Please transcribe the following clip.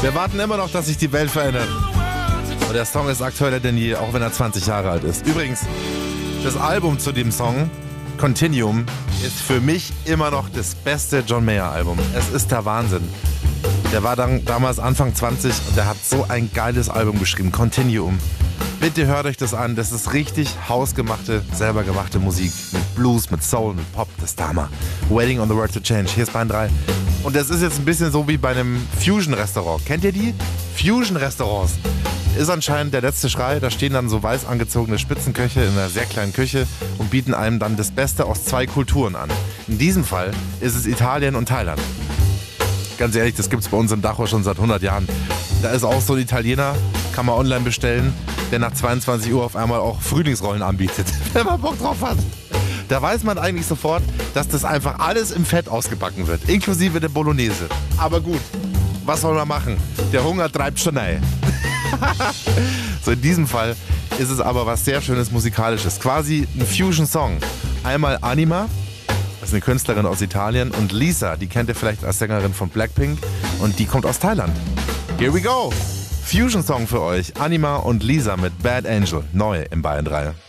Wir warten immer noch, dass sich die Welt verändert. Und der Song ist aktueller denn je, auch wenn er 20 Jahre alt ist. Übrigens, das Album zu dem Song, Continuum, ist für mich immer noch das beste John Mayer Album. Es ist der Wahnsinn. Der war damals Anfang 20 und der hat so ein geiles Album geschrieben, Continuum. Bitte hört euch das an, das ist richtig hausgemachte, selber gemachte Musik. Mit Blues, mit Soul, mit Pop, das ist der Hammer. Waiting on the World to Change, hier ist Bayern 3. Und das ist jetzt ein bisschen so wie bei einem Fusion-Restaurant. Kennt ihr die? Fusion-Restaurants. Ist anscheinend der letzte Schrei, da stehen dann so weiß angezogene Spitzenköche in einer sehr kleinen Küche und bieten einem dann das Beste aus zwei Kulturen an. In diesem Fall ist es Italien und Thailand. Ganz ehrlich, das gibt's bei uns im Dachau schon seit 100 Jahren. Da ist auch so ein Italiener, kann man online bestellen, der nach 22 Uhr auf einmal auch Frühlingsrollen anbietet, wenn man Bock drauf hat. Da weiß man eigentlich sofort, dass das einfach alles im Fett ausgebacken wird, inklusive der Bolognese. Aber gut, was soll man machen? Der Hunger treibt schon ein. So, in diesem Fall ist es aber was sehr Schönes Musikalisches, quasi ein Fusion-Song. Einmal Anima, das ist eine Künstlerin aus Italien, und Lisa, die kennt ihr vielleicht als Sängerin von Blackpink, und die kommt aus Thailand. Here we go! Fusion-Song für euch, Anima und Lisa mit Bad Angel, neu im Bayern 3.